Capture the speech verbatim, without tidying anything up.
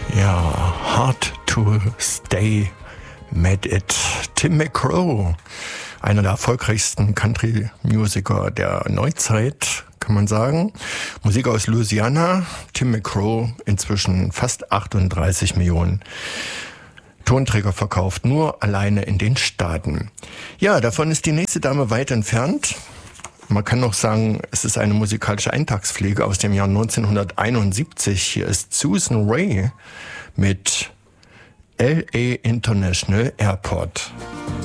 Ja, Hard to Stay Made It. Tim McGraw, einer der erfolgreichsten Country-Musiker der Neuzeit, kann man sagen. Musik aus Louisiana. Tim McGraw, inzwischen fast achtunddreißig Millionen Tonträger verkauft, nur alleine in den Staaten. Ja, davon ist die nächste Dame weit entfernt. Man kann noch sagen, es ist eine musikalische Eintagspflege aus dem Jahr neunzehnhunderteinundsiebzig. Hier ist Susan Rae mit L A International Airport.